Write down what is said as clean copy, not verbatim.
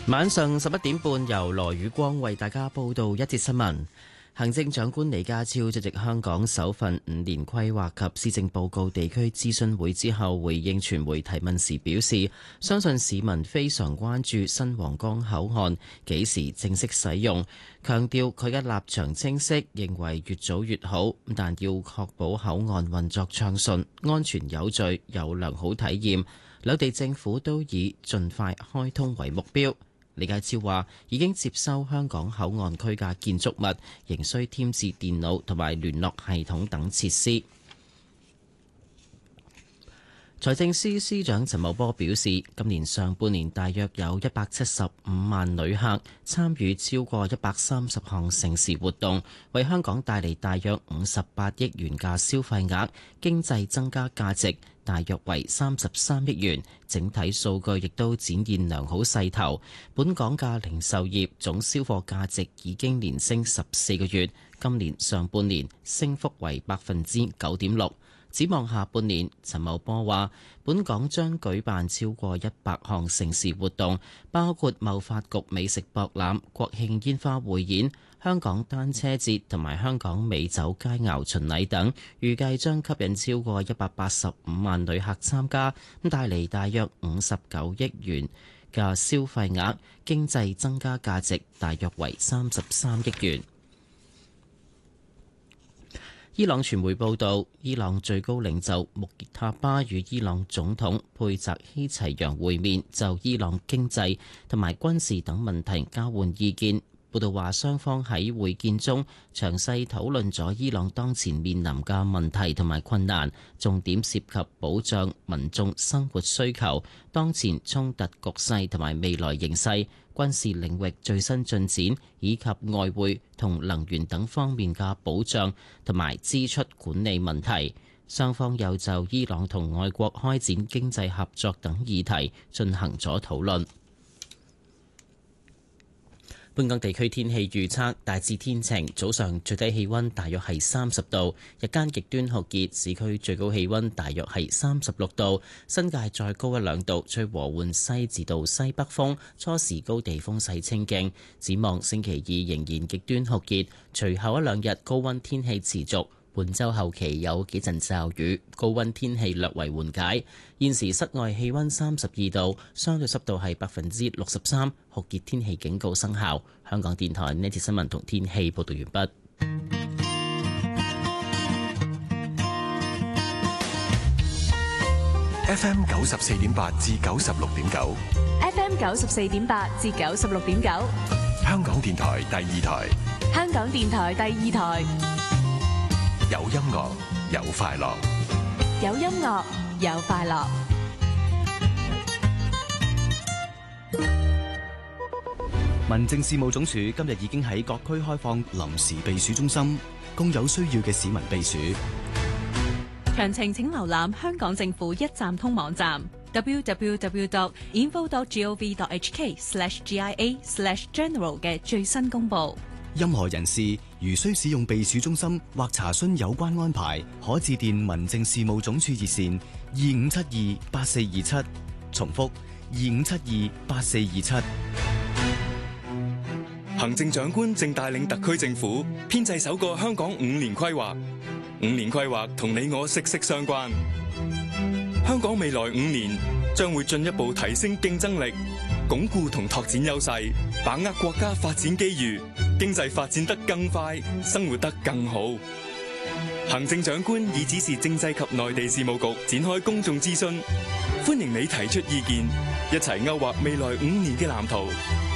晚上11點半，由羅宇光為大家報道一節新聞。行政長官李家超出席香港首份5年規劃及施政報告地區諮詢會之後，回應傳媒提問時表示，相信市民非常關注新皇崗口岸幾時正式使用，強調佢嘅立場清晰，認為越早越好，但要確保口岸運作暢順、安全有序、有良好體驗。兩地政府都以盡快開通為目標。李家超話已經接收香港口岸區嘅建築物，仍需添置電腦同埋聯絡系統等設施。財政司司長陳茂波表示，今年上半年大約有175萬旅客參與超過130項盛事活動，為香港帶嚟大約58億元嘅消費額，經濟增加價值大約為33億元，整體數據亦都展現良好勢頭。本港嘅零售業總銷貨價值已經連升14個月，今年上半年升幅為9.6%。展望下半年，陳茂波話：本港將舉辦超過100項盛事活動，包括貿發局美食博覽、國慶煙花匯演、香港單車節同埋香港美酒佳肴巡禮等，預計將吸引超過185萬旅客參加，帶嚟大約59億元嘅消費額，經濟增加價值大約為33億元。伊朗傳媒報道，伊朗最高領袖穆傑塔巴與伊朗總統佩澤希齊揚會面，就伊朗經濟同埋軍事等問題交換意見。報道話，雙方喺會見中詳細討論咗伊朗當前面臨嘅問題同埋困難，重點涉及保障民眾生活需求、當前衝突局勢同埋未來形勢、軍事領域最新進展，以及外匯同能源等方面嘅保障同埋支出管理問題。雙方又就伊朗同外國開展經濟合作等議題進行咗討論。本港地區天氣預測大致天晴，早上最低氣溫大約係30度，日間極端酷熱，市區最高氣溫大約係36度，新界再高1-2度，吹和緩西至到西北風，初時高地風勢清勁。展望星期2仍然極端酷熱，隨後1-2日高溫天氣持續。本週後期有幾陣驟雨，高溫天氣略為緩解。現時室外氣溫32度，相對濕度係63%，酷熱天氣警告生效。香港電台呢節新聞同天氣報道完畢。 FM 94.8至96.9 FM 94.8至96.9， 香港電台第二台。 香港電台第二台。 有音樂，有快樂。 有音樂，有快樂。 民政事務總署今日已經喺各區開放臨時避暑中心，供有需要嘅市民避暑。 詳情請瀏覽香港政府一站通網站 www.info.gov.hk/GIA/general 嘅最新公佈。 任何人士如需使用避暑中心或查詢有關安排，可致電民政事務總署熱線25728427，重複25728427。 行政長官正帶領特區政府編製首個香港5年規劃。5年規劃同你我息息相關。香港未來5年將會進一步提升競爭力，鞏固同拓展優勢，把握國家發展機遇，經濟發展得更快，生活得更好。行政長官已指示政制及內地事務局展開公眾諮詢，歡迎你提出意見，一齊勾畫未來5年嘅藍圖。